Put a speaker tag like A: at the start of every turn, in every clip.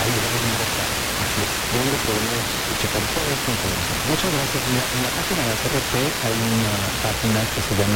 A: ayudarnos a donde podemos checar toda esta información. Muchas gracias. Mira, en la página de la CRP hay una página que se llama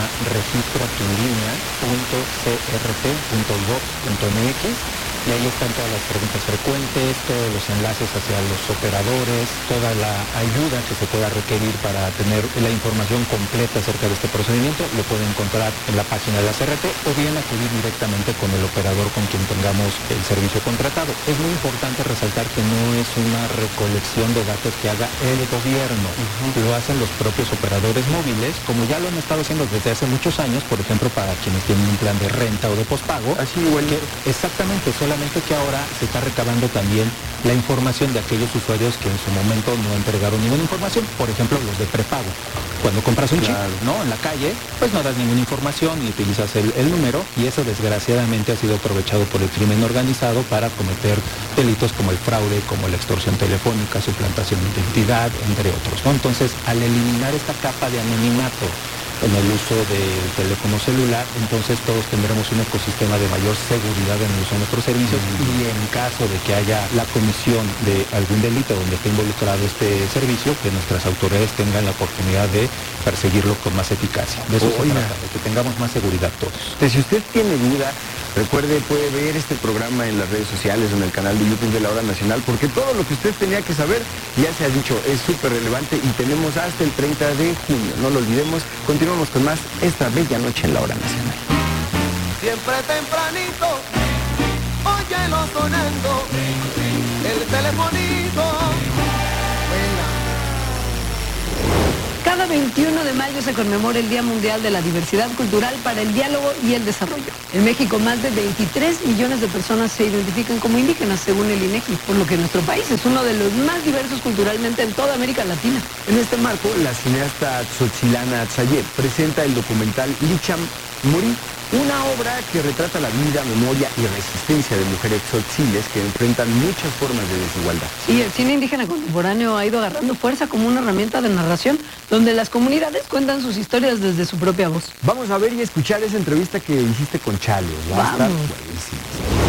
A: registratulinea.crt.gov.mx y ahí están todas las preguntas frecuentes, todos los enlaces hacia los operadores, toda la ayuda que se pueda requerir para tener la información completa acerca de este procedimiento. Lo pueden encontrar en la página de la CRT o bien acudir directamente con el operador con quien tengamos el servicio contratado. Es muy importante resaltar que no es una recolección de datos que haga el gobierno. Lo hacen los propios operadores móviles, como ya lo han estado haciendo desde hace muchos años, por ejemplo, para quienes tienen un plan de renta o de pospago.
B: Así igual.
A: Exactamente, solamente que ahora se está recabando también la información de aquellos usuarios que en su momento no entregaron ninguna información, por ejemplo, los de prepago. Cuando compras un chip, ¿no?, en la calle, pues no das ninguna información y utilizas el número, y eso desgraciadamente ha sido aprovechado por el crimen organizado para cometer delitos como el fraude, como la extorsión telefónica, suplantación de identidad, entre otros, ¿no? Entonces, al eliminar esta capa de anonimato en el uso del teléfono celular, entonces todos tendremos un ecosistema de mayor seguridad en el uso de nuestros servicios, y en caso de que haya la comisión de algún delito donde esté involucrado este servicio, que nuestras autoridades tengan la oportunidad de perseguirlo con más eficacia. De eso se trata, de que tengamos más seguridad todos.
B: Si usted tiene duda, recuerde, puede ver este programa en las redes sociales, en el canal de YouTube de La Hora Nacional, porque todo lo que usted tenía que saber ya se ha dicho, es súper relevante, y tenemos hasta el 30 de junio. No lo olvidemos. Continuamos con más esta bella noche en La Hora Nacional.
C: Siempre tempranito, óyelo sonando, el telefonito.
D: Cada 21 de mayo se conmemora el Día Mundial de la Diversidad Cultural para el Diálogo y el Desarrollo. En México, más de 23 millones de personas se identifican como indígenas, según el INEGI, por lo que nuestro país es uno de los más diversos culturalmente en toda América Latina.
B: En este marco, la cineasta Tzotzilana Tzayeb presenta el documental Licham Morí, una obra que retrata la vida, memoria y resistencia de mujeres tzotziles que enfrentan muchas formas de desigualdad.
D: Y el cine indígena contemporáneo ha ido agarrando fuerza como una herramienta de narración, donde las comunidades cuentan sus historias desde su propia voz.
B: Vamos a ver y escuchar esa entrevista que hiciste con Chalo. Va a estar buenísimo.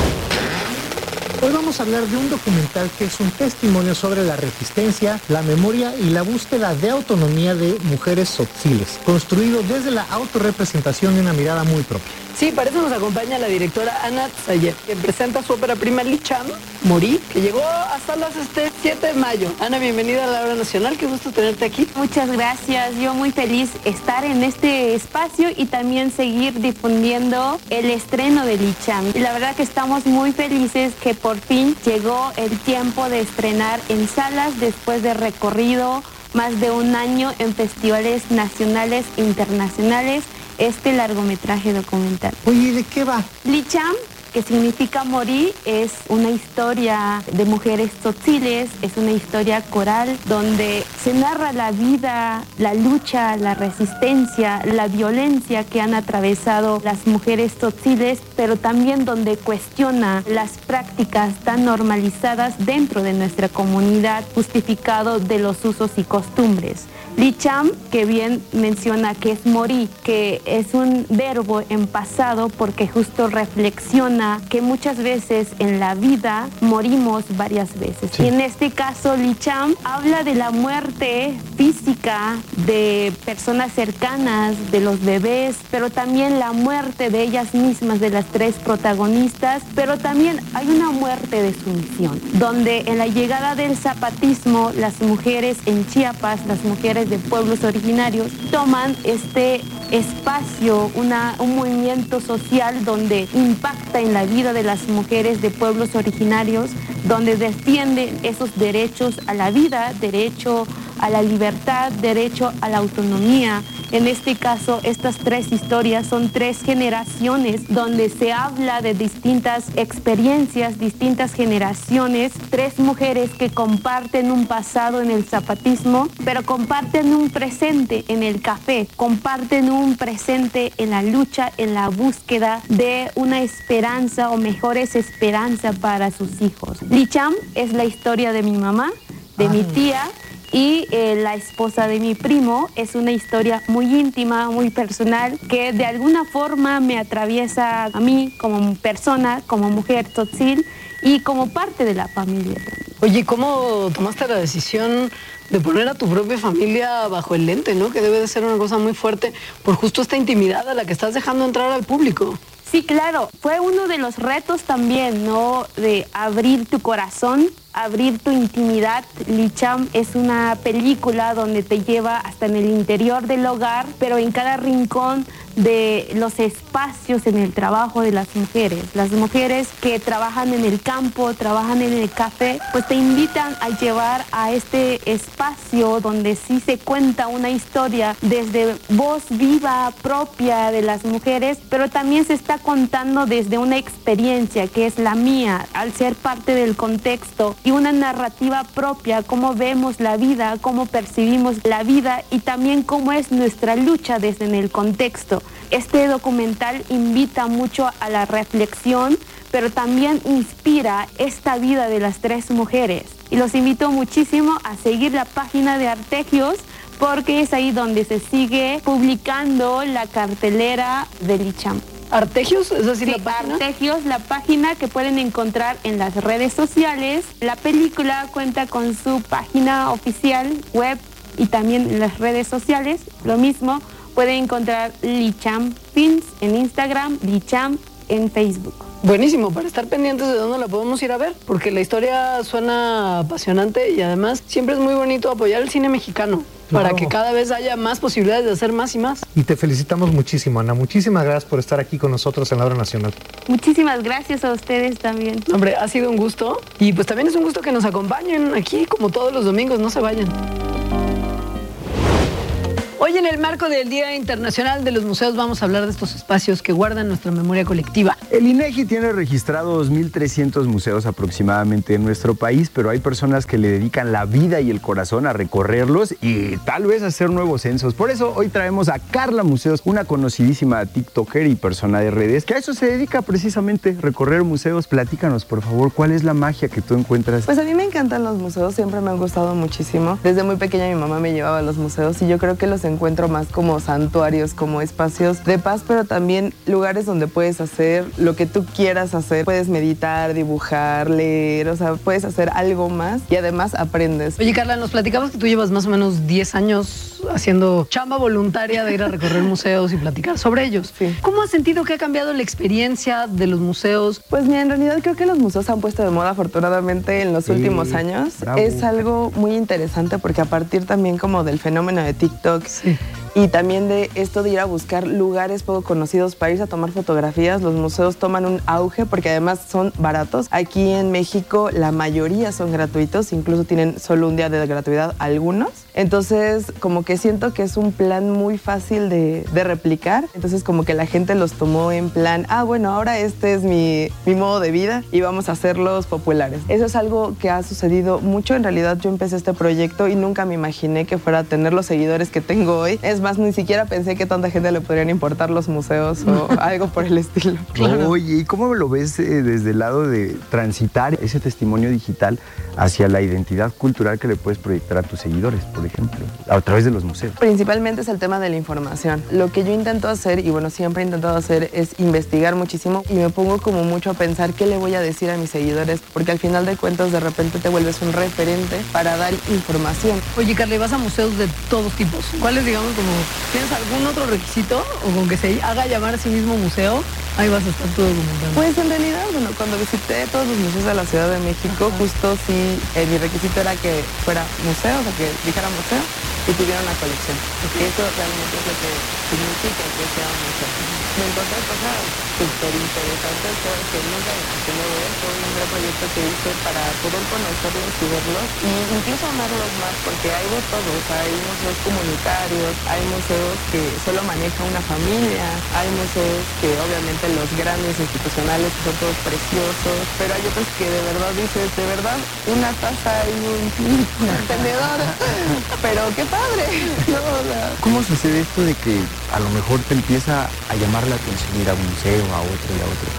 E: Hoy vamos a hablar de un documental que es un testimonio sobre la resistencia, la memoria y la búsqueda de autonomía de mujeres tzotziles, construido desde la autorrepresentación y una mirada muy propia.
D: Sí, para eso nos acompaña la directora Ana Tzayeb, que presenta su ópera prima Licham Morí, que llegó a salas este 7 de mayo. Ana, bienvenida a La Hora Nacional, qué gusto tenerte aquí.
F: Muchas gracias, yo muy feliz estar en este espacio y también seguir difundiendo el estreno de Licham. Y la verdad que estamos muy felices que por fin llegó el tiempo de estrenar en salas después de recorrido más de un año en festivales nacionales e internacionales este largometraje documental.
E: Oye, ¿de qué va?
F: Licham, que significa morir, es una historia de mujeres tzotziles, es una historia coral donde se narra la vida, la lucha, la resistencia, la violencia que han atravesado las mujeres tzotziles, pero también donde cuestiona las prácticas tan normalizadas dentro de nuestra comunidad, justificado de los usos y costumbres. Licham, que bien menciona que es morir, que es un verbo en pasado porque justo reflexiona que muchas veces en la vida morimos varias veces. Sí. Y en este caso Licham habla de la muerte física de personas cercanas, de los bebés, pero también la muerte de ellas mismas, de las tres protagonistas, pero también hay una muerte de sumisión, donde en la llegada del zapatismo las mujeres en Chiapas, las mujeres de pueblos originarios, toman este espacio, un movimiento social donde impacta en la vida de las mujeres de pueblos originarios, donde defienden esos derechos a la vida, derecho a la libertad, derecho a la autonomía. En este caso, estas tres historias son tres generaciones donde se habla de distintas experiencias, distintas generaciones, tres mujeres que comparten un pasado en el zapatismo, pero comparten un presente en el café, comparten un presente en la lucha, en la búsqueda de una esperanza o mejores esperanza para sus hijos. Licham es la historia de mi mamá, de mi tía, y la esposa de mi primo. Es una historia muy íntima, muy personal, que de alguna forma me atraviesa a mí como persona, como mujer tzotzil, y como parte de la familia también.
D: Oye, ¿cómo tomaste la decisión de poner a tu propia familia bajo el lente, ¿no? Que debe de ser una cosa muy fuerte por justo esta intimidad a la que estás dejando entrar al público.
F: Sí, claro, fue uno de los retos también, ¿no? De abrir tu corazón, abrir tu intimidad. Licham es una película donde te lleva hasta en el interior del hogar, pero en cada rincón de los espacios en el trabajo de las mujeres. Las mujeres que trabajan en el campo, trabajan en el café, pues te invitan a llevar a este espacio donde sí se cuenta una historia desde voz viva propia de las mujeres, pero también se está contando desde una experiencia que es la mía, al ser parte del contexto, y una narrativa propia, cómo vemos la vida, cómo percibimos la vida y también cómo es nuestra lucha desde en el contexto. Este documental invita mucho a la reflexión, pero también inspira esta vida de las tres mujeres. Y los invito muchísimo a seguir la página de Artegios, porque es ahí donde se sigue publicando la cartelera de Licham.
D: ¿Artegios? ¿Es decir,
F: sí,
D: la página?
F: Artegios, la página que pueden encontrar en las redes sociales. La película cuenta con su página oficial, web y también en las redes sociales. Lo mismo, pueden encontrar Licham Films en Instagram, Licham en Facebook.
D: Buenísimo, para estar pendientes de dónde la podemos ir a ver, porque la historia suena apasionante y además siempre es muy bonito apoyar el cine mexicano. Claro. Para que cada vez haya más posibilidades de hacer más y más.
E: Y te felicitamos muchísimo, Ana. Muchísimas gracias por estar aquí con nosotros en La Hora Nacional.
F: Muchísimas gracias a ustedes también.
D: Hombre, ha sido un gusto. Y pues también es un gusto que nos acompañen aquí, como todos los domingos. No se vayan. Hoy en el marco del Día Internacional de los Museos vamos a hablar de estos espacios que guardan nuestra memoria colectiva.
B: El INEGI tiene registrados 1,300 museos aproximadamente en nuestro país, pero hay personas que le dedican la vida y el corazón a recorrerlos y tal vez hacer nuevos censos. Por eso hoy traemos a Carla Museos, una conocidísima TikToker y persona de redes, que a eso se dedica precisamente, recorrer museos. Platícanos, por favor, ¿cuál es la magia que tú encuentras?
G: Pues a mí me encantan los museos, siempre me han gustado muchísimo. Desde muy pequeña mi mamá me llevaba a los museos y yo creo que los encuentro más como santuarios, como espacios de paz, pero también lugares donde puedes hacer lo que tú quieras hacer. Puedes meditar, dibujar, leer, o sea, puedes hacer algo más y además aprendes.
D: Oye, Carla, nos platicabas que tú llevas más o menos 10 años haciendo chamba voluntaria de ir a recorrer museos y platicar sobre ellos.
G: Sí.
D: ¿Cómo has sentido que ha cambiado la experiencia de los museos?
G: Pues mira, en realidad creo que los museos se han puesto de moda afortunadamente en los últimos años.
B: Bravo.
G: Es algo muy interesante porque a partir también como del fenómeno de TikTok,
D: sí,
G: y también de esto de ir a buscar lugares poco conocidos para irse a tomar fotografías, los museos toman un auge porque además son baratos. Aquí en México la mayoría son gratuitos, incluso tienen solo un día de gratuidad algunos. Entonces como que siento que es un plan muy fácil de replicar. Entonces como que la gente los tomó en plan, bueno, ahora este es mi modo de vida y vamos a hacerlos populares. Eso es algo que ha sucedido mucho. En realidad yo empecé este proyecto y nunca me imaginé que fuera a tener los seguidores que tengo hoy. Es más, ni siquiera pensé que tanta gente le podrían importar los museos o algo por el estilo.
B: Claro. Oye, ¿y cómo lo ves desde el lado de transitar ese testimonio digital hacia la identidad cultural que le puedes proyectar a tus seguidores, por ejemplo, a través de los museos?
G: Principalmente es el tema de la información. Lo que yo intento hacer, y bueno, siempre he intentado hacer, es investigar muchísimo y me pongo como mucho a pensar qué le voy a decir a mis seguidores, porque al final de cuentas de repente te vuelves un referente para dar información.
D: Oye, Carla, vas a museos de todos tipos. ¿Cuáles, digamos, como tienes algún otro requisito o con que se haga llamar a sí mismo museo? Ahí vas a estar todo documentando.
G: Pues en realidad, bueno, cuando visité todos los museos de la Ciudad de México, justo sí, mi requisito era que fuera museo, o sea, que dijera museo y tuviera una colección. Porque eso realmente es lo que significa que sea un museo. Me encontré cosas súper interesantes, cosas que nunca me imaginé ver. Fue un gran proyecto que hice para poder conocerlos y verlos y incluso amarlos más, porque hay de todo. O sea, hay museos comunitarios, hay museos que solo maneja una familia, hay museos que obviamente los grandes institucionales que son todos preciosos, pero hay otros que de verdad dices, de verdad, una taza y un tenedor, pero qué padre, ¿no? O sea,
B: ¿cómo sucede esto de que a lo mejor te empieza a llamar la atención ir a un museo, a otro y a otro?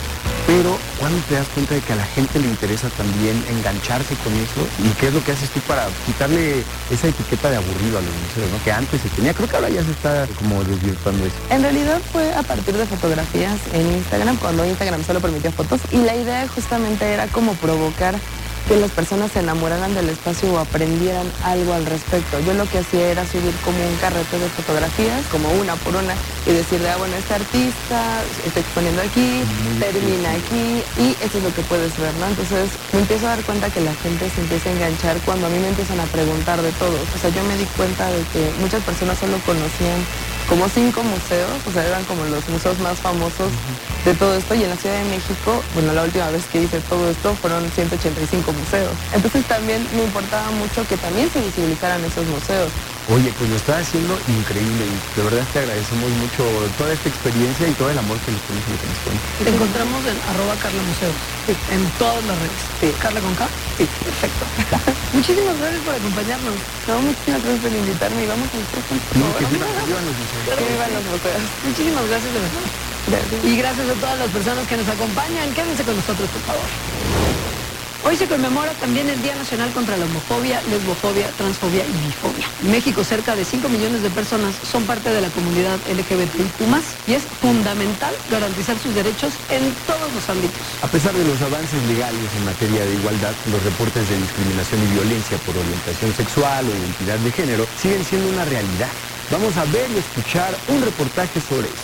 B: pero ¿cuándo te das cuenta de que a la gente le interesa también engancharse con eso? ¿Y qué es lo que haces tú para quitarle esa etiqueta de aburrido a los museos, ¿no? Que antes se tenía, creo que ahora ya se está como desvirtuando eso.
G: En realidad fue a partir de fotografías en Instagram, cuando Instagram solo permitía fotos, y la idea justamente era como provocar que las personas se enamoraran del espacio o aprendieran algo al respecto. Yo lo que hacía era subir como un carrete de fotografías, como una por una, y decirle, bueno, este artista está exponiendo aquí, termina aquí, y esto es lo que puedes ver, ¿no? Entonces me empiezo a dar cuenta que la gente se empieza a enganchar cuando a mí me empiezan a preguntar de todo. O sea, yo me di cuenta de que muchas personas solo conocían como 5 museos, o sea, eran como los museos más famosos de todo esto, y en la Ciudad de México, bueno, la última vez que hice todo esto fueron 185 museos. Entonces también me importaba mucho que también se visibilizaran esos museos.
B: Oye, pues lo estás haciendo increíble y de verdad te agradecemos mucho toda esta experiencia y todo el amor que nos pones y lo que nos pones.
D: Te encontramos en @CarlaMuseos, en todas las redes.
G: Sí.
D: ¿Carla con K?
G: Sí, perfecto.
D: Muchísimas gracias por acompañarnos.
G: No, muchísimas gracias por invitarme y vamos a estar con
B: No, que vivan los museos.
G: Que vivan los museos.
D: Muchísimas gracias de verdad.
G: Gracias.
D: Y gracias a todas las personas que nos acompañan. Quédense con nosotros, por favor. Hoy se conmemora también el Día Nacional contra la Homofobia, Lesbofobia, Transfobia y Bifobia. En México, cerca de 5 millones de personas son parte de la comunidad LGBTIQ+, y es fundamental garantizar sus derechos en todos los ámbitos.
B: A pesar de los avances legales en materia de igualdad, los reportes de discriminación y violencia por orientación sexual o identidad de género siguen siendo una realidad. Vamos a ver y escuchar un reportaje sobre esto.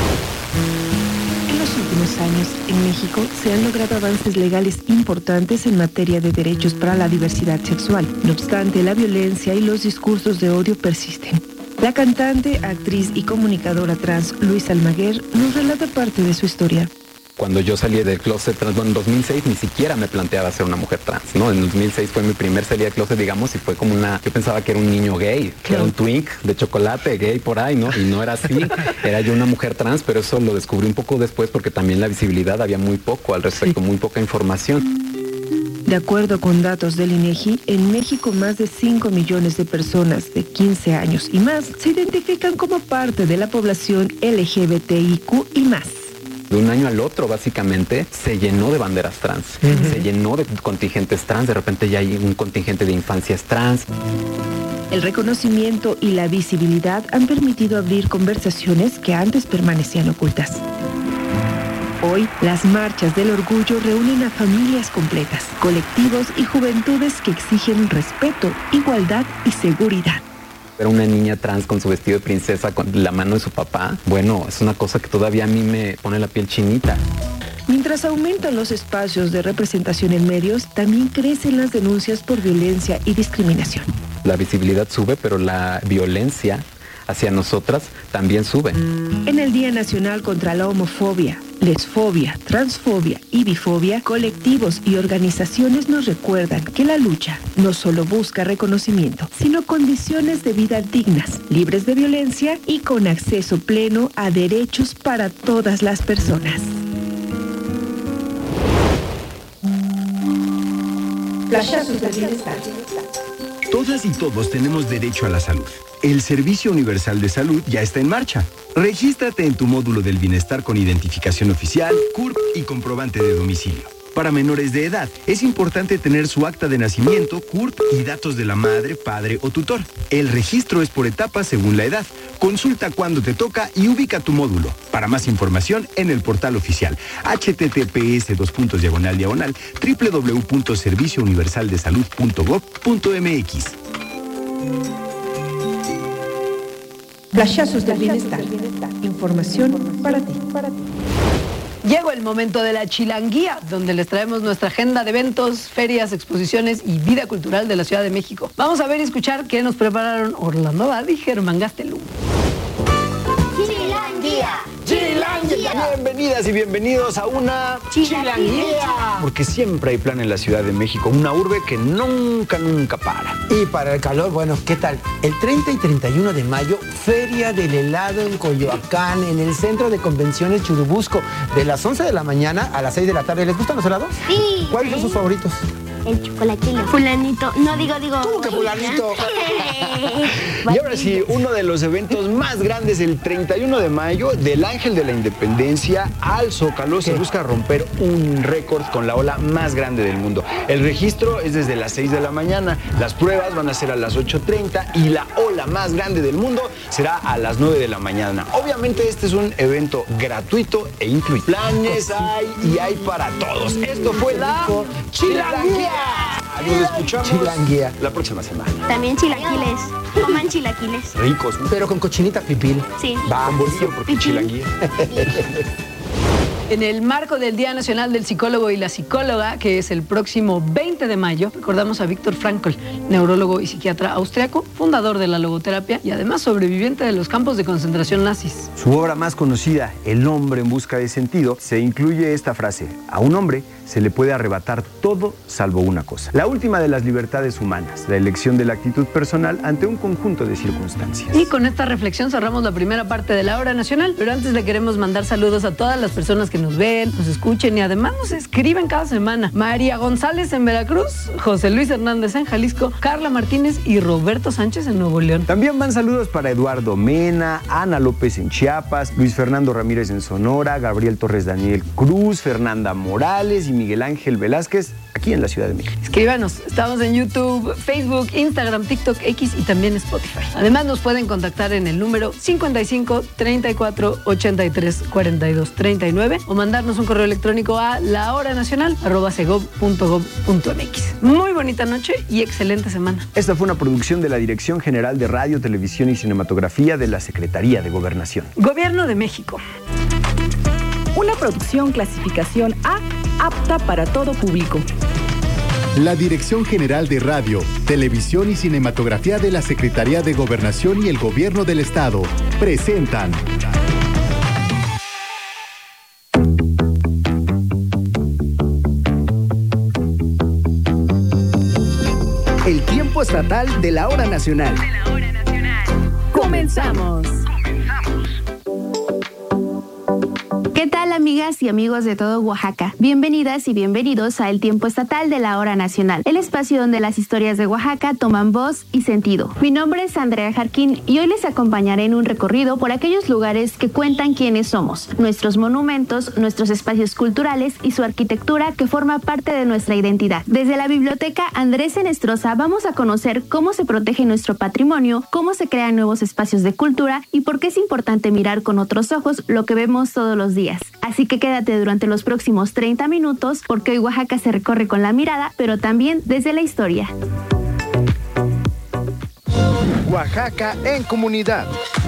H: En los últimos años, en México, se han logrado avances legales importantes en materia de derechos para la diversidad sexual. No obstante, la violencia y los discursos de odio persisten. La cantante, actriz y comunicadora trans Luisa Almaguer nos relata parte de su historia.
I: Cuando yo salí del closet trans, en 2006 ni siquiera me planteaba ser una mujer trans, ¿no? En 2006 fue mi primer salida de closet, digamos, y fue como yo pensaba que era un niño gay, que era un twink de chocolate gay por ahí, ¿no? Y no era así, era yo una mujer trans, pero eso lo descubrí un poco después porque también la visibilidad había muy poco al respecto, muy poca información.
H: De acuerdo con datos del INEGI, en México más de 5 millones de personas de 15 años y más se identifican como parte de la población LGBTIQ y más.
I: De un año al otro, básicamente, se llenó de banderas trans, se llenó de contingentes trans, de repente ya hay un contingente de infancias trans.
H: El reconocimiento y la visibilidad han permitido abrir conversaciones que antes permanecían ocultas. Hoy, las marchas del orgullo reúnen a familias completas, colectivos y juventudes que exigen respeto, igualdad y seguridad.
I: Ver a una niña trans con su vestido de princesa con la mano de su papá, bueno, es una cosa que todavía a mí me pone la piel chinita.
H: Mientras aumentan los espacios de representación en medios, también crecen las denuncias por violencia y discriminación.
I: La visibilidad sube, pero la violencia hacia nosotras también sube.
H: En el Día Nacional contra la Homofobia, Lesfobia, Transfobia y Bifobia, colectivos y organizaciones nos recuerdan que la lucha no solo busca reconocimiento, sino condiciones de vida dignas, libres de violencia y con acceso pleno a derechos para todas las personas.
J: Flashazos del bienestar. Todas y todos tenemos derecho a la salud. El Servicio Universal de Salud ya está en marcha. Regístrate en tu módulo del bienestar con identificación oficial, CURP y comprobante de domicilio. Para menores de edad, es importante tener su acta de nacimiento, CURP y datos de la madre, padre o tutor. El registro es por etapas según la edad. Consulta cuándo te toca y ubica tu módulo. Para más información, en el portal oficial https://www.serviciouniversaldesalud.gov.mx.
H: Flashazos del bienestar. Información para ti.
D: Llegó el momento de la chilanguía, donde les traemos nuestra agenda de eventos, ferias, exposiciones y vida cultural de la Ciudad de México. Vamos a ver y escuchar qué nos prepararon Orlando Abad y Germán Gastelum.
K: ¡Chilanguía!
B: ¡Chilanguía! Bienvenidas y bienvenidos a una chilanguía. Porque siempre hay plan en la Ciudad de México, una urbe que nunca para.
L: Y para el calor, bueno, ¿qué tal? El 30 y 31 de mayo, Feria del Helado en Coyoacán, en el Centro de Convenciones Churubusco, de las 11 de la mañana a las 6 de la tarde. ¿Les gustan los helados?
K: Sí.
L: ¿Cuáles son sus favoritos?
K: El chocolatito. Fulanito. No, digo.
B: ¿Cómo que fulanito? Y ahora sí, uno de los eventos más grandes el 31 de mayo, del Ángel de la Independencia al Zócalo, se busca romper un récord con la ola más grande del mundo. El registro es desde las 6 de la mañana, las pruebas van a ser a las 8:30 y la ola más grande del mundo será a las 9 de la mañana. Obviamente este es un evento gratuito e incluido. Planes hay y hay para todos. Esto fue la Chilanguía. Nos escuchamos la próxima semana.
K: También chilaquiles. Coman chilaquiles.
B: Ricos, ¿no?
L: Pero con cochinita pipil.
K: Sí.
B: Va, con bolillo porque chilanguía.
D: En el marco del Día Nacional del Psicólogo y la Psicóloga, que es el próximo 20 de mayo, recordamos a Viktor Frankl, neurólogo y psiquiatra austriaco, fundador de la logoterapia y además sobreviviente de los campos de concentración nazis.
B: Su obra más conocida, El hombre en busca de sentido, se incluye esta frase: a un hombre se le puede arrebatar todo salvo una cosa. La última de las libertades humanas, la elección de la actitud personal ante un conjunto de circunstancias.
D: Y con esta reflexión cerramos la primera parte de la Hora Nacional, pero antes le queremos mandar saludos a todas las personas que nos ven, nos escuchen y además nos escriben cada semana. María González en Veracruz, José Luis Hernández en Jalisco, Carla Martínez y Roberto Sánchez en Nuevo León.
B: También van saludos para Eduardo Mena, Ana López en Chiapas, Luis Fernando Ramírez en Sonora, Gabriel Torres Daniel Cruz, Fernanda Morales y Miguel Ángel Velázquez aquí en la Ciudad de México.
D: Escríbanos, estamos en YouTube, Facebook, Instagram, TikTok, X y también Spotify. Además nos pueden contactar en el número 55 34 83 42 39 o mandarnos un correo electrónico a lahoranacional@segov.gov.mx. Muy bonita noche y excelente semana.
B: Esta fue una producción de la Dirección General de Radio, Televisión y Cinematografía de la Secretaría de Gobernación.
D: Gobierno de México.
H: Una producción clasificación A, apta para todo público.
M: La Dirección General de Radio, Televisión y Cinematografía de la Secretaría de Gobernación y el Gobierno del Estado presentan
N: el tiempo estatal de la Hora Nacional.
H: ¡Comenzamos!
F: ¿Qué tal, amigas y amigos de todo Oaxaca? Bienvenidas y bienvenidos a El Tiempo Estatal de la Hora Nacional, el espacio donde las historias de Oaxaca toman voz y sentido. Mi nombre es Andrea Jarquín y hoy les acompañaré en un recorrido por aquellos lugares que cuentan quiénes somos, nuestros monumentos, nuestros espacios culturales y su arquitectura que forma parte de nuestra identidad. Desde la Biblioteca Andrés Enestrosa vamos a conocer cómo se protege nuestro patrimonio, cómo se crean nuevos espacios de cultura y por qué es importante mirar con otros ojos lo que vemos todos los días. Así que quédate durante los próximos 30 minutos porque hoy Oaxaca se recorre con la mirada, pero también desde la historia.
N: Oaxaca en comunidad.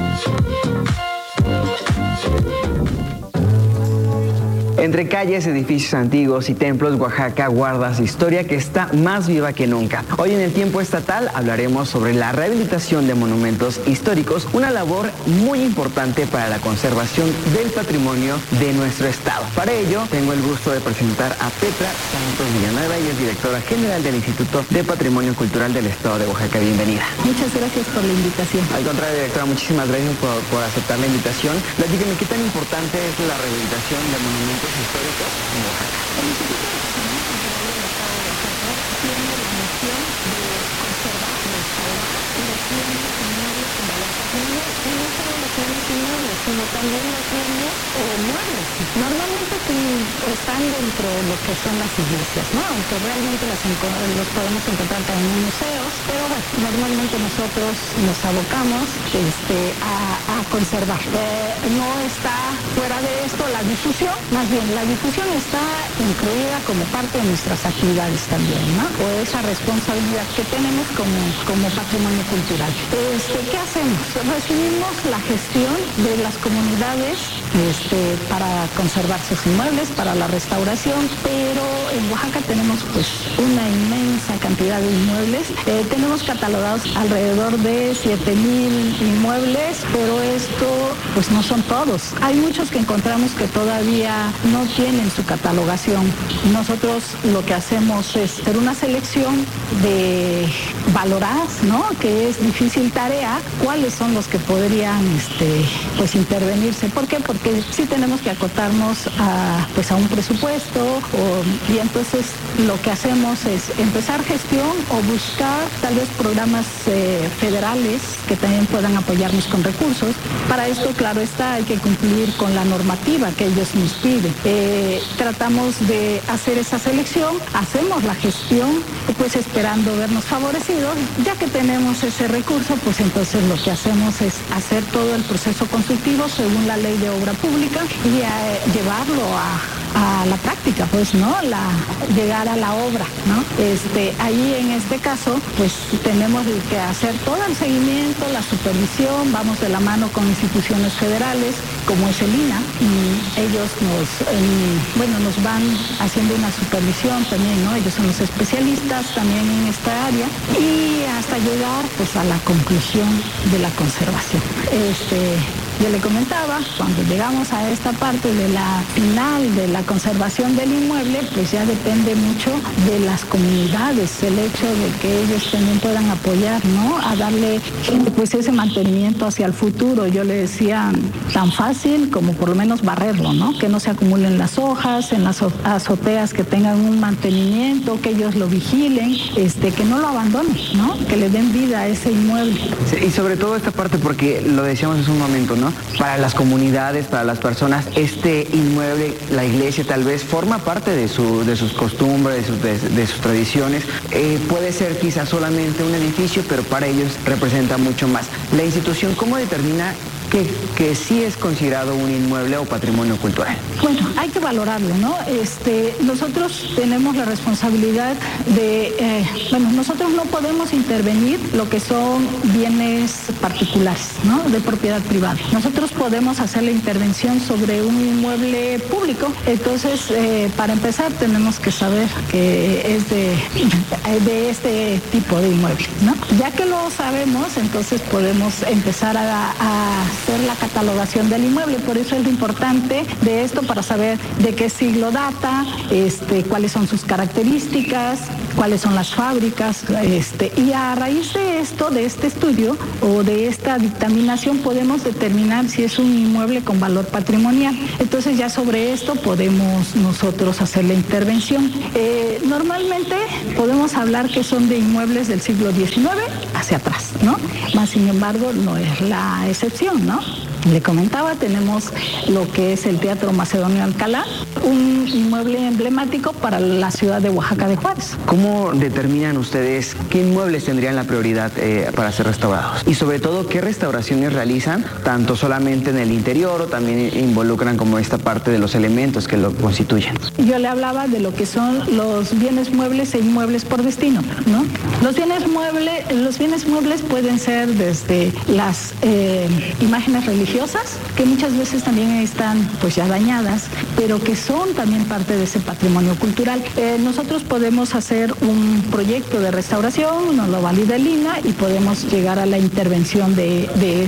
O: Entre calles, edificios antiguos y templos, Oaxaca guarda su historia que está más viva que nunca. Hoy en el Tiempo Estatal hablaremos sobre la rehabilitación de monumentos históricos, una labor muy importante para la conservación del patrimonio de nuestro estado. Para ello, tengo el gusto de presentar a Petra Santos Villanueva, ella es directora general del Instituto de Patrimonio Cultural del Estado de Oaxaca. Bienvenida.
P: Muchas gracias por la invitación.
O: Al contrario, directora, muchísimas gracias por aceptar la invitación. Dígame, ¿qué tan importante es la rehabilitación de monumentos históricos en Oaxaca?
P: El Instituto de Patrimonio Cultural del Estado de Oaxaca tiene la misión de conservar, restaurar y defender inmuebles con valor patrimonial. Y no solo lo que son inmuebles, sino también los bienes o muebles. Normalmente están dentro de lo que son las iglesias, ¿no? Aunque realmente los podemos encontrar también en museos, pero bueno, normalmente nosotros nos abocamos a conservar. No está fuera de esto la difusión, más bien la difusión está incluida como parte de nuestras actividades también, ¿no? O esa responsabilidad que tenemos como patrimonio cultural. ¿Qué hacemos? Recibimos la gestión de las comunidades para conservar sus inmuebles, para la restauración, pero en Oaxaca tenemos pues una inmensa cantidad de inmuebles. Tenemos catalogados alrededor de 7,000 inmuebles, pero esto pues no son todos. Hay muchos que encontramos que todavía no tienen su catalogación. Nosotros lo que hacemos es hacer una selección de valoradas, ¿no? Que es difícil tarea, cuáles son los que podrían
Q: pues intervenirse. ¿Por qué? Porque sí tenemos que acotarnos a un presupuesto, y entonces lo que hacemos es empezar gestión o buscar tal vez programas federales que también puedan apoyarnos con recursos. Para esto, claro está, hay que cumplir con la normativa que ellos nos piden. Tratamos de hacer esa selección, hacemos la gestión, pues esperando vernos favorecidos. Ya que tenemos ese recurso, pues entonces lo que hacemos es hacer todo el proceso constructivo según la ley de obra pública y llevarlo a la práctica, pues, ¿no? Llegar a la obra, ¿no? Ahí en este caso, pues tenemos que hacer todo el seguimiento, la supervisión, vamos de la mano con instituciones federales, como es el INAH, y ellos nos van haciendo una supervisión también, ¿no? Ellos son los especialistas también en esta área, y hasta llegar, pues, a la conclusión de la conservación. Yo le comentaba, cuando llegamos a esta parte de la final de la conservación del inmueble, pues ya depende mucho de las comunidades, el hecho de que ellos también puedan apoyar, ¿no? A darle, pues, ese mantenimiento hacia el futuro. Yo le decía, tan fácil como por lo menos barrerlo, ¿no? Que no se acumulen las hojas, en las azoteas que tengan un mantenimiento, que ellos lo vigilen, que no lo abandonen, ¿no? Que le den vida a ese inmueble.
O: Sí, y sobre todo esta parte, porque lo decíamos hace un momento, ¿no? Para las comunidades, para las personas, este inmueble, la iglesia tal vez, forma parte de sus costumbres, de sus tradiciones. Puede ser quizás solamente un edificio, pero para ellos representa mucho más. La institución, ¿cómo determina que sí es considerado un inmueble o patrimonio cultural?
Q: Bueno, hay que valorarlo, ¿no? Nosotros tenemos la responsabilidad de, nosotros no podemos intervenir lo que son bienes particulares, ¿no? De propiedad privada. Nosotros podemos hacer la intervención sobre un inmueble público. Entonces, para empezar, tenemos que saber que es de este tipo de inmueble, ¿no? Ya que lo sabemos, entonces podemos empezar a hacer la catalogación del inmueble. Por eso es lo importante de esto, para saber de qué siglo data, cuáles son sus características, cuáles son las fábricas, y a raíz de esto, de este estudio o de esta dictaminación, podemos determinar si es un inmueble con valor patrimonial. Entonces ya sobre esto podemos nosotros hacer la intervención. Normalmente podemos hablar que son de inmuebles del siglo XIX hacia atrás, ¿no? Más sin embargo, no es la excepción, ¿no? Le comentaba, tenemos lo que es el Teatro Macedonio Alcalá, un inmueble emblemático para la ciudad de Oaxaca de Juárez.
O: ¿Cómo determinan ustedes qué inmuebles tendrían la prioridad para ser restaurados? Y sobre todo, ¿qué restauraciones realizan, tanto solamente en el interior o también involucran como esta parte de los elementos que lo constituyen?
Q: Yo le hablaba de lo que son los bienes muebles e inmuebles por destino, ¿no? Los bienes muebles pueden ser desde las imágenes religiosas, que muchas veces también están pues ya dañadas, pero que son también parte de ese patrimonio cultural. Nosotros podemos hacer un proyecto de restauración, nos lo valida el INAH, y podemos llegar a la intervención de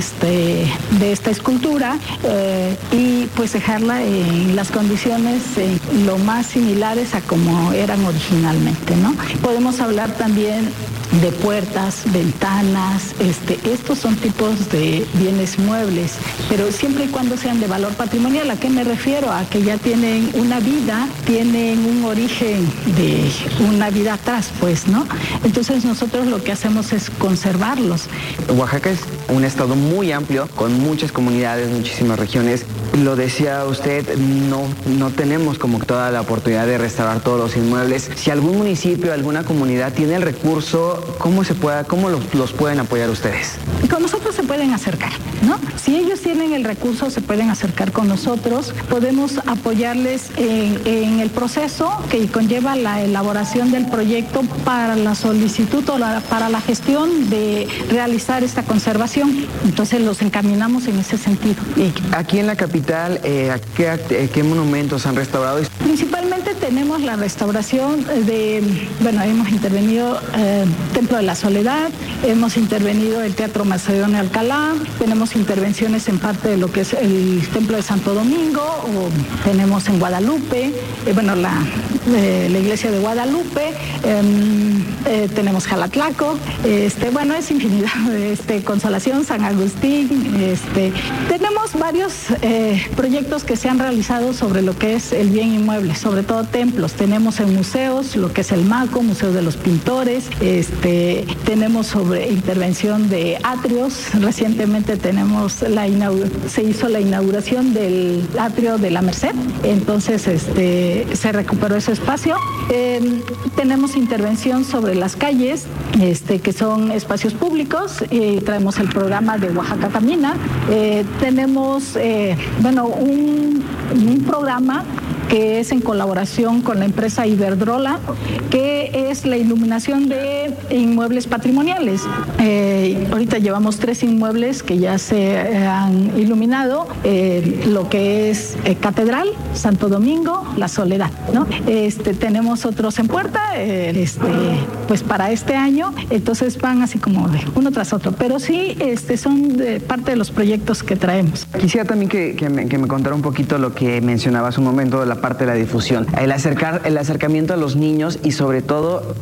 Q: esta escultura y pues dejarla en las condiciones lo más similares a como eran originalmente, ¿no? Podemos hablar también de puertas, ventanas, estos son tipos de bienes muebles, pero siempre y cuando sean de valor patrimonial. ¿A qué me refiero? A que ya tienen una vida, tienen un origen de una vida atrás, pues, ¿no? Entonces nosotros lo que hacemos es conservarlos.
O: Oaxaca es un estado muy amplio, con muchas comunidades, muchísimas regiones. Lo decía usted, no tenemos como toda la oportunidad de restaurar todos los inmuebles. Si algún municipio, alguna comunidad tiene el recurso, ¿cómo los pueden apoyar ustedes?
Q: Con nosotros se pueden acercar, ¿no? Si ellos tienen el recurso, se pueden acercar con nosotros. Podemos apoyarles en el proceso que conlleva la elaboración del proyecto para la solicitud o para la gestión de realizar esta conservación. Entonces los encaminamos en ese sentido.
O: Aquí en la capital, ¿qué monumentos han restaurado?
Q: Principalmente tenemos la restauración hemos intervenido Templo de la Soledad, hemos intervenido el Teatro Macedonio Alcalá, tenemos intervenciones en parte de lo que es el Templo de Santo Domingo, o tenemos en Guadalupe, la iglesia de Guadalupe, tenemos Jalatlaco, es infinidad, Consolación, San Agustín, tenemos varios proyectos que se han realizado sobre lo que es el bien inmueble, sobre todo templos. Tenemos en museos lo que es el MACO, Museo de los Pintores, tenemos sobre intervención de atrios. Recientemente se hizo la inauguración del atrio de la Merced, entonces se recuperó ese espacio. Tenemos intervención sobre las calles, que son espacios públicos, traemos el programa de Oaxaca Camina, tenemos un programa que es en colaboración con la empresa Iberdrola, que es la iluminación de inmuebles patrimoniales. Ahorita llevamos 3 inmuebles que ya se han iluminado, lo que es Catedral, Santo Domingo, La Soledad, ¿no? Tenemos otros en puerta, pues para este año, entonces van así como de uno tras otro, pero sí son parte de los proyectos que traemos.
O: Quisiera también que me contara un poquito lo que mencionaba hace un momento de la parte de la difusión, el acercamiento a los niños y sobre todo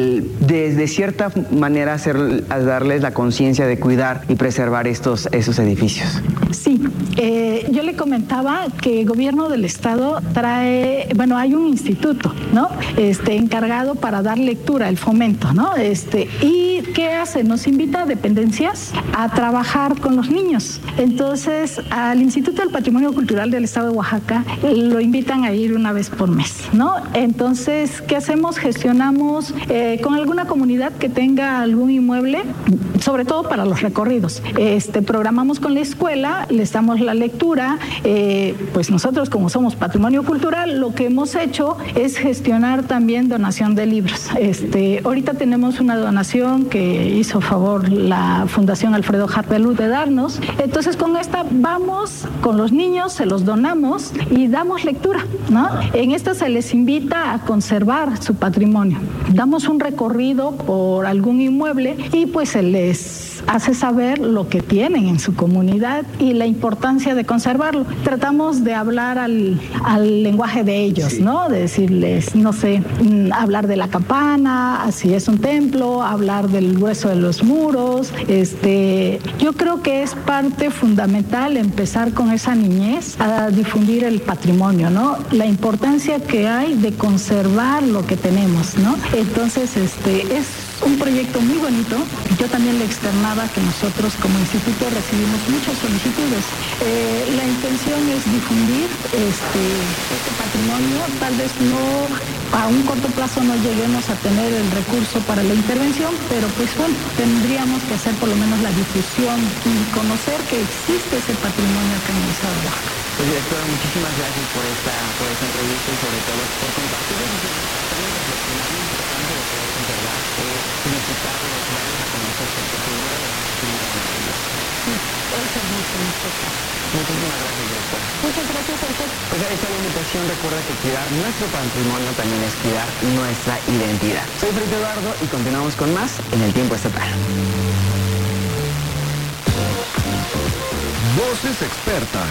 O: de cierta manera darles la conciencia de cuidar y preservar esos edificios.
Q: Sí, yo le comentaba que el gobierno del estado hay un instituto, ¿no? Encargado para dar lectura, el fomento, ¿no? ¿Y qué hace? Nos invita a dependencias a trabajar con los niños. Entonces, al Instituto del Patrimonio Cultural del Estado de Oaxaca lo invitan a ir una vez por mes, ¿no? Entonces, ¿qué hacemos? Gestionamos con alguna comunidad que tenga algún inmueble, sobre todo para los recorridos. Programamos con la escuela, les damos la lectura, pues nosotros como somos patrimonio cultural, lo que hemos hecho es gestionar también donación de libros. Ahorita tenemos una donación que hizo favor la Fundación Alfredo Hartelú de darnos. Entonces con esta vamos con los niños, se los donamos y damos lectura, ¿no? En esta se les invita a conservar su patrimonio. Damos un recorrido por algún inmueble y pues se les hace saber lo que tienen en su comunidad y la importancia de conservarlo. Tratamos de hablar al lenguaje de ellos, sí, ¿no? De decirles, no sé, hablar de la campana, si es un templo, hablar del grueso de los muros. Yo creo que es parte fundamental empezar con esa niñez a difundir el patrimonio, ¿no? La importancia que hay de conservar lo que tenemos, ¿no? Entonces, es un proyecto muy bonito. Yo también le externaba que nosotros como instituto recibimos muchas solicitudes. La intención es difundir este patrimonio. Tal vez no a un corto plazo no lleguemos a tener el recurso para la intervención, pero pues bueno, tendríamos que hacer por lo menos la difusión y conocer que existe ese patrimonio acá en el estado de Oaxaca.
O: Pues directora, muchísimas gracias por esta entrevista y sobre todo por compartir
Q: Muchas gracias a usted.
O: Pues esta invitación, recuerda que cuidar nuestro patrimonio también es cuidar nuestra identidad. Soy Freddy Eduardo y continuamos con más en el Tiempo Estatal.
R: Voces expertas.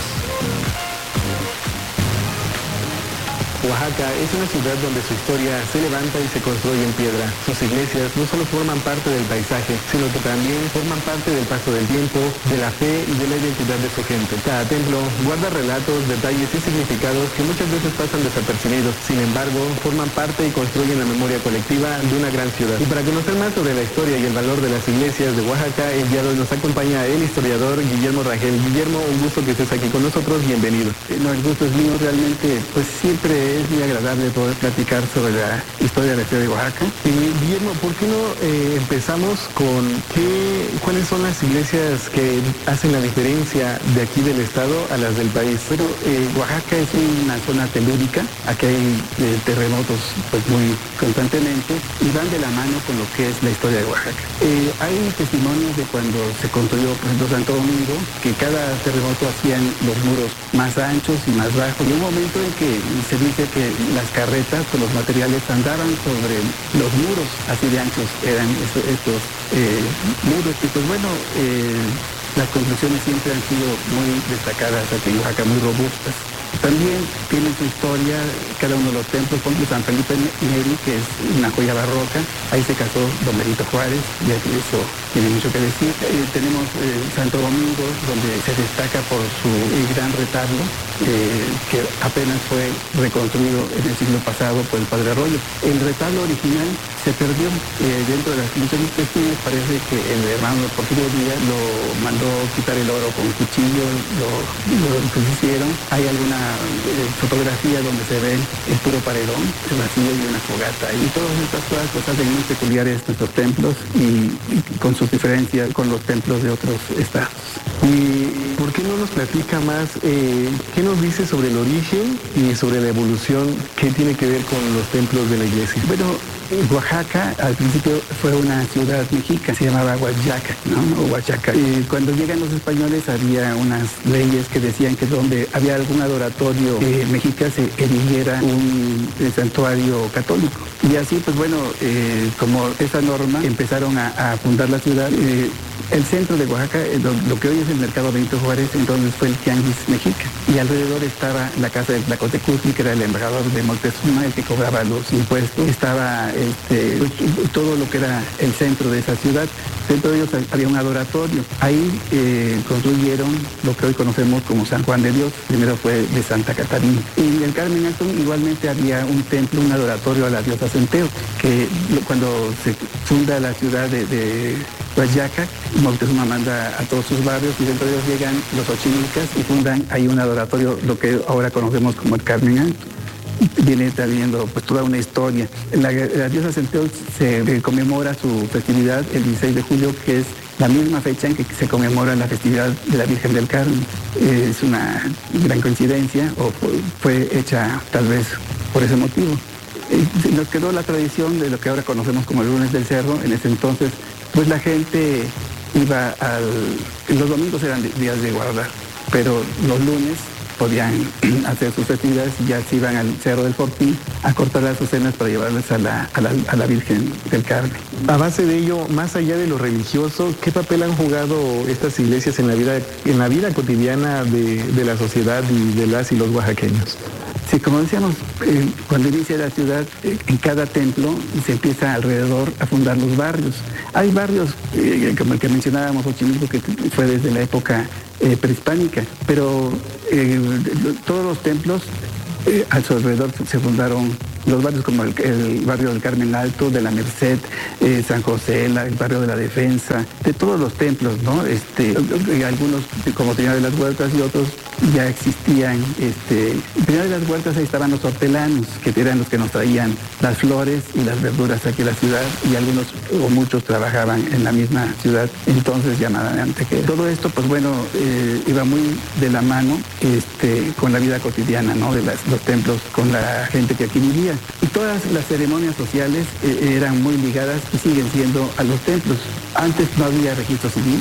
S: Oaxaca es una ciudad donde su historia se levanta y se construye en piedra. Sus iglesias no solo forman parte del paisaje, sino que también forman parte del paso del tiempo, de la fe y de la identidad de su gente. Cada templo guarda relatos, detalles y significados que muchas veces pasan desapercibidos. Sin embargo, forman parte y construyen la memoria colectiva de una gran ciudad. Y para conocer más sobre la historia y el valor de las iglesias de Oaxaca, el día de hoy nos acompaña el historiador Guillermo Rangel. Guillermo, un gusto que estés aquí con nosotros. Bienvenido.
T: No, el gusto es mío. Realmente, pues siempre es muy agradable poder platicar sobre la historia de la ciudad de Oaxaca.
S: Guillermo, ¿por qué no empezamos con cuáles son las iglesias que hacen la diferencia de aquí del estado a las del país?
T: Bueno, Oaxaca es una zona telúrica. Aquí hay terremotos pues muy constantemente y van de la mano con lo que es la historia de Oaxaca. Hay testimonios de cuando se construyó, por ejemplo, Santo Domingo, que cada terremoto hacían los muros más anchos y más bajos. Y un momento en que se dice decía que las carretas con los materiales andaban sobre los muros, así de anchos eran estos muros. Y pues bueno, las construcciones siempre han sido muy destacadas aquí en Oaxaca, muy robustas. También tiene su historia cada uno de los templos. Por ejemplo, San Felipe Neri, que es una joya barroca. Ahí se casó Don Benito Juárez, ya que eso tiene mucho que decir. Tenemos Santo Domingo, donde se destaca por su gran retablo, que apenas fue reconstruido en el siglo pasado por el Padre Arroyo. El retablo original se perdió dentro de las muchas inspecciones. Parece que el hermano Porfirio Díaz lo mandó quitar el oro con cuchillo, lo hicieron. Hay alguna fotografía donde se ve el puro paredón, el vacío y una fogata. Y todas estas cosas pues hacen muy peculiares nuestros templos y con sus diferencias con los templos de otros estados.
S: ¿Y por qué no nos platica más, qué nos dice sobre el origen y sobre la evolución, qué tiene que ver con los templos de la iglesia?
T: Bueno, Oaxaca al principio fue una ciudad mexica, se llamaba Huachaca, ¿no? O Huachaca. Y cuando llegan los españoles había unas leyes que decían que donde había algún adoratorio mexica se erigiera un santuario católico. Y así, pues bueno, como esa norma, empezaron a fundar la ciudad. El centro de Oaxaca, lo que hoy es el Mercado Benito Juárez, entonces fue el Tianguis Mexica. Y alrededor estaba la casa del Tlacotecutli, que era el embajador de Moctezuma, el que cobraba los impuestos. Estaba todo lo que era el centro de esa ciudad. Dentro de ellos había un adoratorio. Ahí construyeron lo que hoy conocemos como San Juan de Dios. Primero fue de Santa Catarina. Y en el Carmen Alto igualmente había un templo, un adoratorio a la diosa Centeo, que cuando se funda la ciudad de Huachaca, Moctezuma manda a todos sus barrios y dentro de ellos llegan los ochimilcas y fundan ahí un adoratorio, lo que ahora conocemos como el Carmen Alto. Viene trayendo pues toda una historia. La diosa Centeo se conmemora su festividad el 16 de julio, que es la misma fecha en que se conmemora la festividad de la Virgen del Carmen. Es una gran coincidencia o fue hecha tal vez por ese motivo. Nos quedó la tradición de lo que ahora conocemos como el lunes del cerro. En ese entonces pues la gente iba los domingos eran días de guardar, pero los lunes podían hacer sus festividades y ya se iban al Cerro del Fortín a cortar las azucenas para llevarles a la Virgen del Carmen.
S: A base de ello, más allá de lo religioso, ¿qué papel han jugado estas iglesias en la vida cotidiana de la sociedad y de las y los oaxaqueños?
T: Sí, como decíamos, cuando inicia la ciudad, en cada templo se empieza alrededor a fundar los barrios. Hay barrios, como el que mencionábamos, Xochimilco, que fue desde la época prehispánica, pero todos los templos a su alrededor se fundaron los barrios como el barrio del Carmen Alto, de la Merced, San José, el barrio de la Defensa, de todos los templos, ¿no? Algunos como Trinidad de las Huertas y otros ya existían. En Trinidad de las Huertas ahí estaban los hortelanos, que eran los que nos traían las flores y las verduras aquí a la ciudad, y algunos o muchos trabajaban en la misma ciudad, entonces llamada Antequera. Todo esto, pues bueno, iba muy de la mano con la vida cotidiana, ¿no? De los templos, con la gente que aquí vivía. Y todas las ceremonias sociales eran muy ligadas y siguen siendo a los templos. Antes no había registro civil,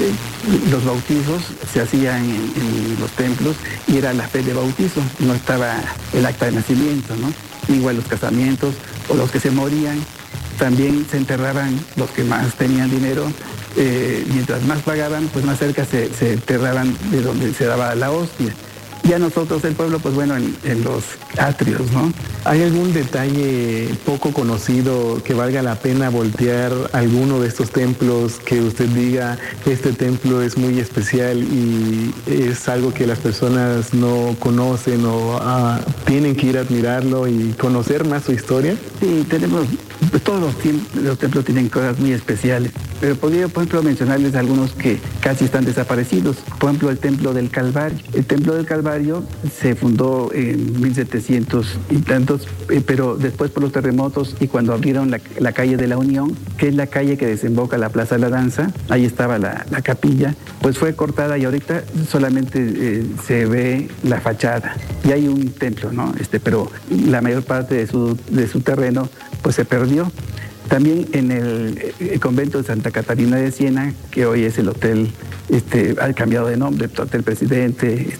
T: los bautizos se hacían en los templos y era la fe de bautizo, no estaba el acta de nacimiento, ¿no? Igual los casamientos o los que se morían, también se enterraban los que más tenían dinero. Mientras más pagaban, pues más cerca se enterraban de donde se daba la hostia. Ya nosotros, el pueblo, pues bueno, en los atrios, ¿no?
S: ¿Hay algún detalle poco conocido que valga la pena voltear alguno de estos templos, que usted diga que este templo es muy especial y es algo que las personas no conocen o tienen que ir a admirarlo y conocer más su historia?
T: Sí, tenemos, pues todos los templos tienen cosas muy especiales, pero podría, por ejemplo, mencionarles algunos que casi están desaparecidos. Por ejemplo, el Templo del Calvario. El Templo del Calvario se fundó en 1700 y tantos, pero después por los terremotos y cuando abrieron la calle de la Unión, que es la calle que desemboca a la Plaza de la Danza, ahí estaba la capilla, pues fue cortada y ahorita solamente se ve la fachada. Y hay un templo, ¿no? Pero la mayor parte de su terreno pues se perdió. También en el convento de Santa Catarina de Siena, que hoy es el Hotel ha cambiado de nombre, el presidente.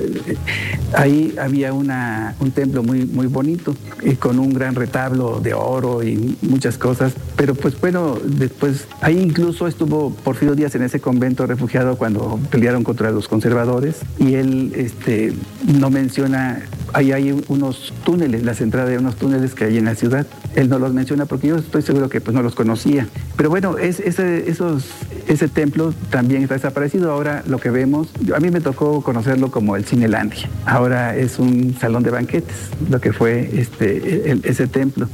T: Ahí había un templo muy, muy bonito, con un gran retablo de oro y muchas cosas. Pero pues bueno, después, ahí incluso estuvo Porfirio Díaz en ese convento refugiado cuando pelearon contra los conservadores, y él no menciona, ahí hay unos túneles, las entradas de unos túneles que hay en la ciudad. Él no los menciona porque yo estoy seguro que pues no los conocía. Pero bueno, ese templo también está desaparecido. Ahora lo que vemos, a mí me tocó conocerlo como el Cinelandia. Ahora es un salón de banquetes, lo que fue ese templo.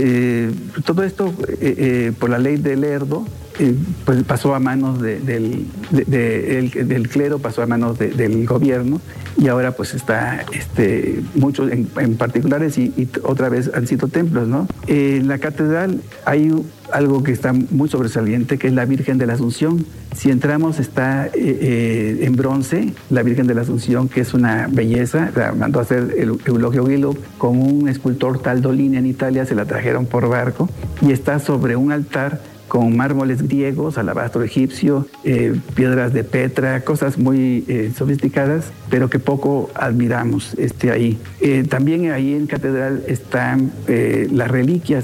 T: Todo esto por la ley de Lerdo, pues pasó a manos del clero, pasó a manos del gobierno, y ahora pues está muchos en particulares y otra vez han sido templos, ¿no? En la catedral hay algo que está muy sobresaliente, que es la Virgen de la Asunción. Si entramos, está en bronce la Virgen de la Asunción, que es una belleza. La mandó a hacer Eulogio Guilo con un escultor Taldolini en Italia, se la trajeron por barco, y está sobre un altar con mármoles griegos, alabastro egipcio, piedras de Petra, cosas muy sofisticadas, pero que poco admiramos ahí. También ahí en Catedral están las reliquias.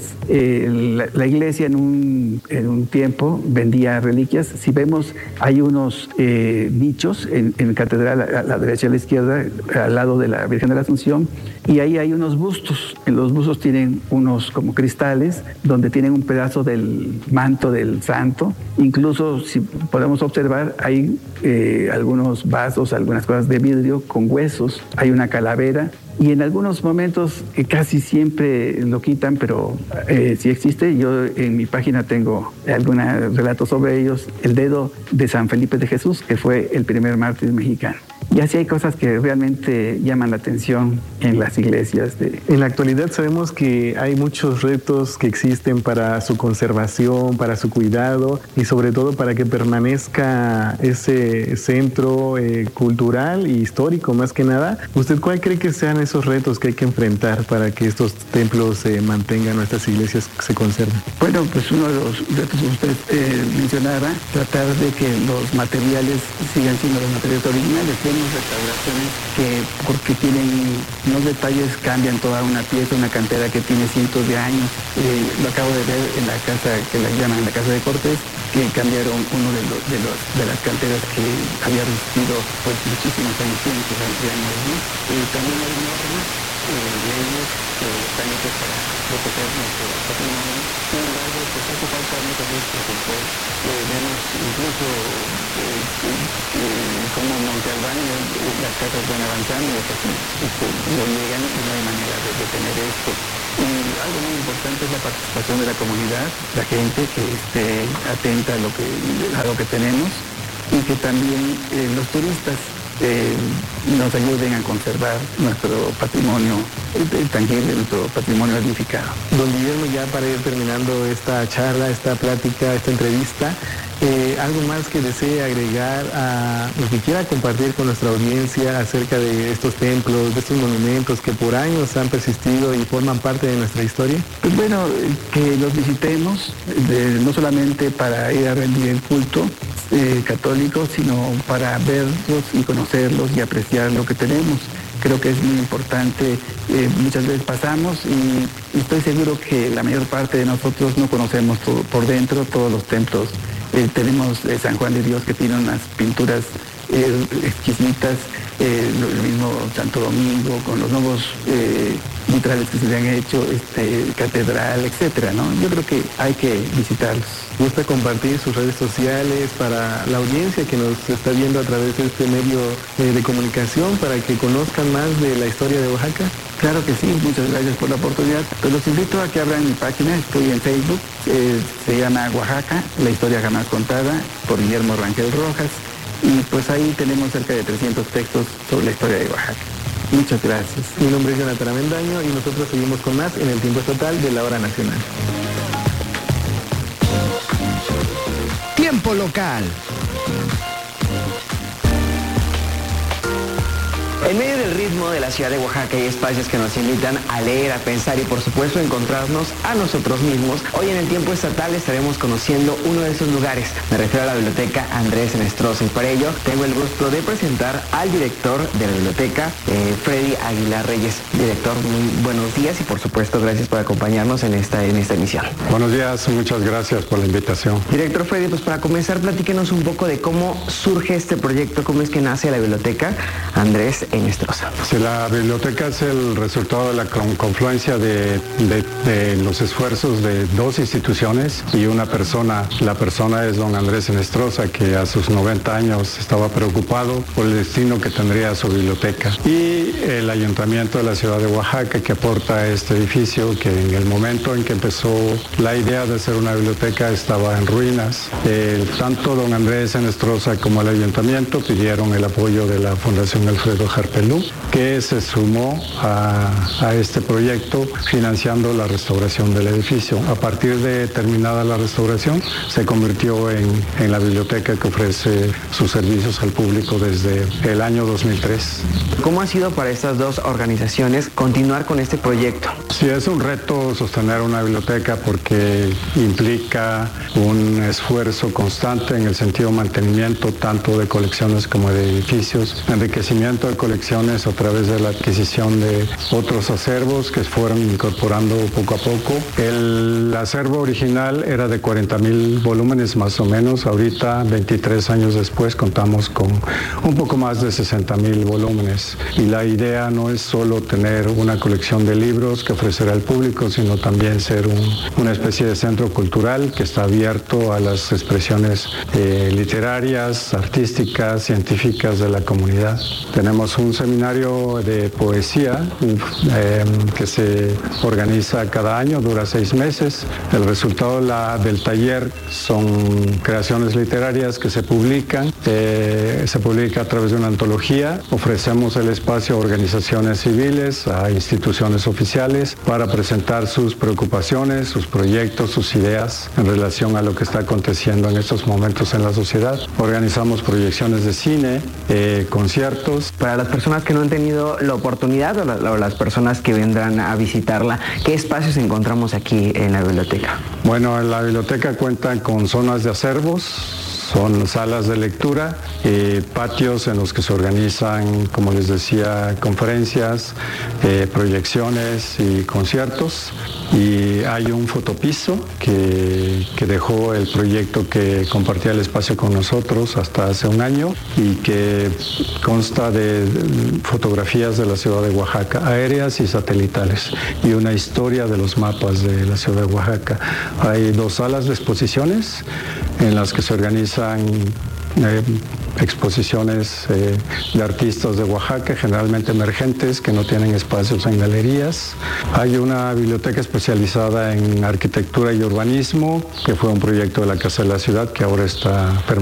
T: La iglesia en un tiempo vendía reliquias. Si vemos, hay unos nichos en Catedral, a la derecha y a la izquierda, al lado de la Virgen de la Asunción, y ahí hay unos bustos. En los bustos tienen unos como cristales, donde tienen un pedazo del manto del santo. Incluso, si podemos observar, hay algunos vasos, algunas cosas de vidrio con huesos, hay una calavera, y en algunos momentos casi siempre lo quitan, pero sí existe. Yo en mi página tengo algunos relatos sobre ellos. El dedo de San Felipe de Jesús, que fue el primer mártir mexicano. Y así hay cosas que realmente llaman la atención en las iglesias.
R: En la actualidad sabemos que hay muchos retos que existen para su conservación, para su cuidado y sobre todo para que permanezca ese centro cultural y histórico más que nada. ¿Usted cuál cree que sean esos retos que hay que enfrentar para que estos templos se mantengan, nuestras iglesias se conserven?
T: Bueno, pues uno de los retos que usted mencionaba, tratar de que los materiales sigan siendo los materiales originales. Tenemos restauraciones que, porque tienen unos detalles, cambian toda una pieza, una cantera que tiene cientos de años. Lo acabo de ver en la casa que la llaman la Casa de Cortés, que cambiaron uno de las canteras que había resistido pues muchísimos años, cientos de años, ¿no? También hay normas de ellos que están hechas para proteger nuestro patrimonio. Sin embargo, pues hace falta muchas veces porque vemos incluso como Monte Albán las casas van avanzando y hasta no llegan y no hay manera de detener esto. Y algo muy importante es la participación de la comunidad, la gente que esté atenta a lo que tenemos, y que también los turistas nos ayuden a conservar nuestro patrimonio tangible, nuestro patrimonio edificado.
R: Don Guillermo, ya para ir terminando esta charla, esta plática, esta entrevista, algo más que desee agregar a lo que quiera compartir con nuestra audiencia acerca de estos templos, de estos monumentos que por años han persistido y forman parte de nuestra historia.
T: Pues bueno, que los visitemos, no solamente para ir a rendir el culto católico, sino para verlos y conocerlos y apreciar lo que tenemos. Creo que es muy importante. Muchas veces pasamos y estoy seguro que la mayor parte de nosotros no conocemos por dentro todos los templos. Tenemos San Juan de Dios, que tiene unas pinturas exquisitas, lo mismo Santo Domingo, con los nuevos vitrales que se le han hecho, catedral, etcétera, ¿no? Yo creo que hay que visitarlos.
R: ¿Gusta compartir sus redes sociales para la audiencia que nos está viendo a través de este medio de comunicación para que conozcan más de la historia de Oaxaca?
T: Claro que sí, muchas gracias por la oportunidad. Pues los invito a que abran mi página, estoy en Facebook, se llama Oaxaca, la historia jamás contada, por Guillermo Rangel Rojas, y pues ahí tenemos cerca de 300 textos sobre la historia de Oaxaca. Muchas gracias.
R: Mi nombre es Jonathan Avendaño y nosotros seguimos con más en el tiempo estatal de la hora nacional.
N: Tiempo local.
O: En medio del ritmo de la ciudad de Oaxaca hay espacios que nos invitan a leer, a pensar y por supuesto encontrarnos a nosotros mismos. Hoy en el Tiempo Estatal estaremos conociendo uno de esos lugares. Me refiero a la Biblioteca Andrés Enestrosa y para ello tengo el gusto de presentar al director de la biblioteca, Freddy Aguilar Reyes. Director, muy buenos días y por supuesto gracias por acompañarnos en esta emisión.
U: Buenos días, muchas gracias por la invitación.
O: Director Freddy, pues para comenzar platíquenos un poco de cómo surge este proyecto, cómo es que nace la Biblioteca Andrés Enestrosa.
U: Sí, la biblioteca es el resultado de la confluencia de los esfuerzos de dos instituciones y una persona. La persona es don Andrés Enestrosa, que a sus 90 años estaba preocupado por el destino que tendría su biblioteca. Y el ayuntamiento de la ciudad de Oaxaca, que aporta este edificio, que en el momento en que empezó la idea de hacer una biblioteca estaba en ruinas. Tanto don Andrés Enestrosa como el ayuntamiento pidieron el apoyo de la Fundación Alfredo Harpelú, que se sumó a este proyecto financiando la restauración del edificio. A partir de terminada la restauración, se convirtió en la biblioteca que ofrece sus servicios al público desde el año 2003.
O: ¿Cómo ha sido para estas dos organizaciones continuar con este proyecto?
U: Sí, es un reto sostener una biblioteca porque implica un esfuerzo constante en el sentido de mantenimiento tanto de colecciones como de edificios, enriquecimiento de colecciones a través de la adquisición de otros acervos que fueron incorporando poco a poco. El acervo original era de 40,000 volúmenes más o menos. Ahorita, 23 años después, contamos con un poco más de 60,000 volúmenes. Y la idea no es solo tener una colección de libros que ofrecer al público, sino también ser una especie de centro cultural que está abierto a las expresiones literarias, artísticas, científicas de la comunidad. Tenemos un seminario de poesía que se organiza cada año, dura 6 meses. El resultado del taller son creaciones literarias que se publican. Se publica a través de una antología. Ofrecemos el espacio a organizaciones civiles, a instituciones oficiales para presentar sus preocupaciones, sus proyectos, sus ideas en relación a lo que está aconteciendo en estos momentos en la sociedad. Organizamos proyecciones de cine, conciertos.
O: Para las personas que no han tenido la oportunidad o las personas que vendrán a visitarla, ¿qué espacios encontramos aquí en la biblioteca?
U: Bueno, en la biblioteca cuentan con zonas de acervos, son salas de lectura, patios en los que se organizan, como les decía, conferencias, proyecciones y conciertos. Y hay un fotopiso que dejó el proyecto que compartía el espacio con nosotros hasta hace un año y que consta de fotografías de la ciudad de Oaxaca, aéreas y satelitales, y una historia de los mapas de la ciudad de Oaxaca. Hay 2 salas de exposiciones en las que se organizan exposiciones de artistas de Oaxaca, generalmente emergentes, que no tienen espacios en galerías. Hay una biblioteca especializada en arquitectura y urbanismo, que fue un proyecto de la Casa de la Ciudad, que ahora está permanente